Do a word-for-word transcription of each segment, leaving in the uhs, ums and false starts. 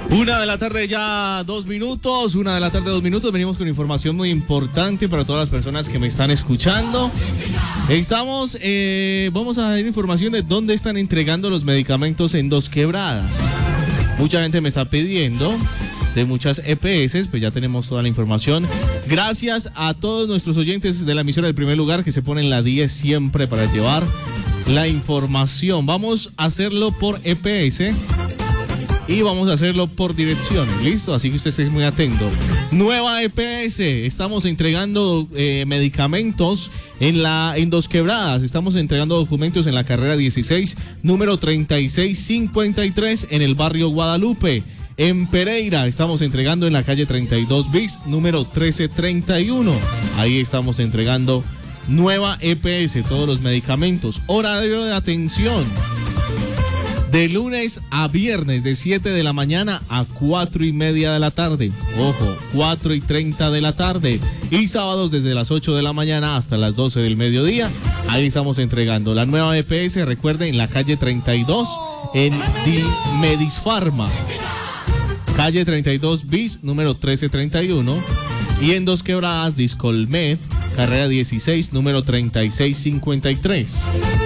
Una de la tarde ya dos minutos, una de la tarde dos minutos, venimos con información muy importante para todas las personas que me están escuchando. Estamos, eh, vamos a dar información de dónde están entregando los medicamentos en Dos Quebradas. Mucha gente me está pidiendo de muchas E P S, pues ya tenemos toda la información. Gracias a todos nuestros oyentes de la emisora del primer lugar que se ponen la diez siempre para llevar la información. Vamos a hacerlo por E P S. Y vamos a hacerlo por direcciones, ¿listo? Así que usted esté muy atento. Nueva E P S, estamos entregando eh, medicamentos en, la, en Dos Quebradas. Estamos entregando documentos en la carrera dieciséis, número treinta y seis cincuenta y tres, en el barrio Guadalupe. En Pereira estamos entregando en la calle treinta y dos bis, número trece treinta y uno. Ahí estamos entregando nueva E P S, todos los medicamentos. Horario de atención. De lunes a viernes, de siete de la mañana a cuatro y media de la tarde. Ojo, cuatro y treinta de la tarde. Y sábados desde las ocho de la mañana hasta las doce del mediodía. Ahí estamos entregando la nueva E P S, recuerden, en la calle treinta y dos, en Di Medisfarma. Calle treinta y dos bis, número trece treinta y uno. Y en Dos Quebradas, Discolmed, carrera dieciséis, número treinta y seis cincuenta y tres.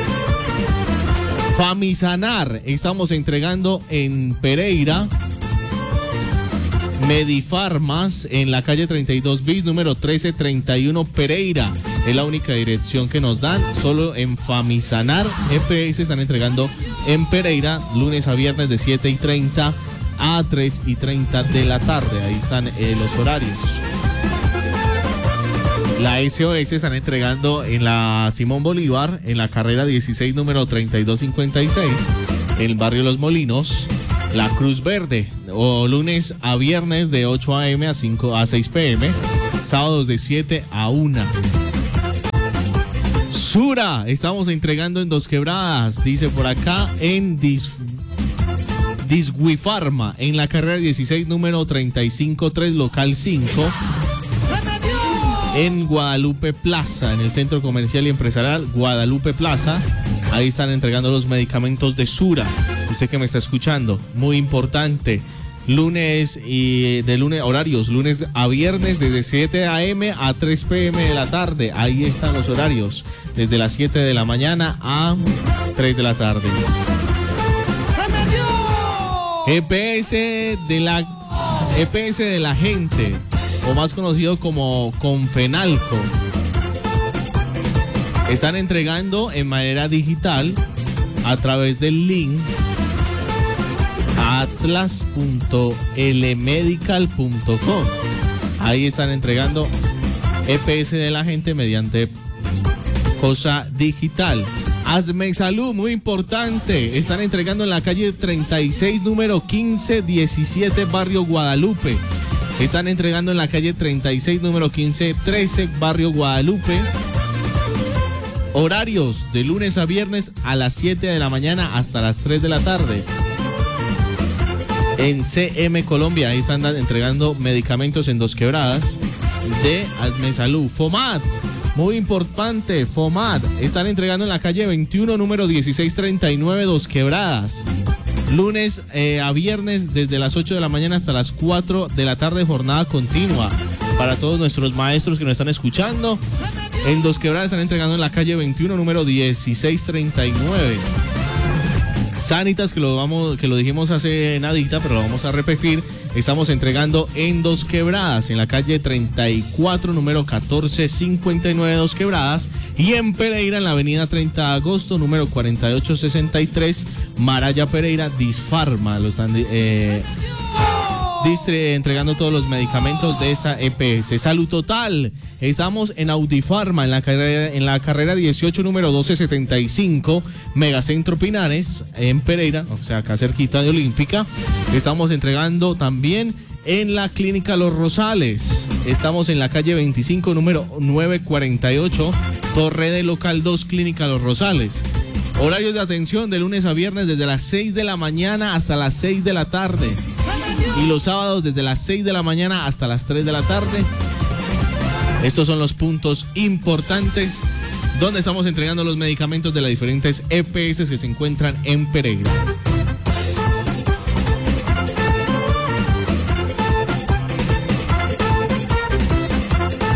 Famisanar, estamos entregando en Pereira. Medifarmas en la calle treinta y dos bis, número trece treinta y uno, Pereira. Es la única dirección que nos dan, solo en Famisanar. E P S están entregando en Pereira, lunes a viernes de siete y treinta a tres y treinta de la tarde. Ahí están eh, los horarios. La S O S están entregando en la Simón Bolívar, en la carrera dieciséis, número treinta y dos cincuenta y seis, en el barrio Los Molinos. La Cruz Verde, o lunes a viernes de ocho a eme a, cinco, a seis pe eme, sábados de siete a una. Sura, estamos entregando en Dos Quebradas, dice por acá, en Dis, Diswifarma, en la carrera dieciséis, número treinta y cinco tres, local cinco. En Guadalupe Plaza, en el centro comercial y empresarial Guadalupe Plaza. Ahí están entregando los medicamentos de Sura. Usted que me está escuchando, muy importante. Lunes y de lunes, horarios, lunes a viernes desde siete a eme a tres pe eme de la tarde. Ahí están los horarios, desde las siete de la mañana a tres de la tarde. E P S de la E P S de la gente, o más conocido como Confenalco. Están entregando en manera digital a través del link atlas punto elemedical punto com. Ahí están entregando E P S de la gente mediante cosa digital. Hazme Salud, muy importante. Están entregando en la calle treinta y seis, número quince diecisiete, barrio Guadalupe. Están entregando en la calle treinta y seis, número quince trece, barrio Guadalupe. Horarios de lunes a viernes a las siete de la mañana hasta las tres de la tarde. En ce eme Colombia, ahí están entregando medicamentos en Dos Quebradas de Hazme Salud. FOMAD, muy importante, FOMAD. Están entregando en la calle veintiuno, número dieciséis treinta y nueve, Dos Quebradas. Lunes eh, a viernes desde las ocho de la mañana hasta las cuatro de la tarde, jornada continua. Para todos nuestros maestros que nos están escuchando, en Dos Quebradas están entregando en la calle veintiuno, número dieciséis treinta y nueve. Sanitas, que lo, vamos, que lo dijimos hace nadita, pero lo vamos a repetir. Estamos entregando en Dos Quebradas, en la calle treinta y cuatro, número catorce cincuenta y nueve, Dos Quebradas. Y en Pereira, en la avenida treinta de agosto, número cuarenta y ocho sesenta y tres, Maraya Pereira, Disfarma. Lo están eh, Distre, entregando todos los medicamentos de esa E P S. Salud Total, estamos en Audifarma, en la carrera, en la carrera dieciocho, número doce setenta y cinco, Megacentro Pinares, en Pereira, o sea, acá cerquita de Olímpica. Estamos entregando también en la Clínica Los Rosales. Estamos en la calle veinticinco, número novecientos cuarenta y ocho, Torre de Local dos, Clínica Los Rosales. Horarios de atención de lunes a viernes desde las seis de la mañana hasta las seis de la tarde. Y los sábados desde las seis de la mañana hasta las tres de la tarde. Estos son los puntos importantes donde estamos entregando los medicamentos de las diferentes E P S que se encuentran en Pereira.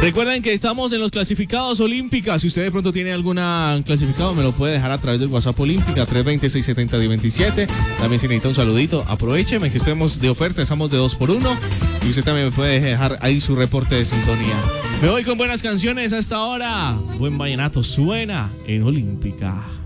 Recuerden que estamos en los clasificados Olímpica. Si usted de pronto tiene algún clasificado, me lo puede dejar a través del WhatsApp Olímpica tres dos cero, seis siete cero, dos siete. También si necesita un saludito, aprovecheme que estemos de oferta, estamos de dos por uno. Y usted también me puede dejar ahí su reporte de sintonía. Me voy con buenas canciones hasta ahora. Buen vallenato suena en Olímpica.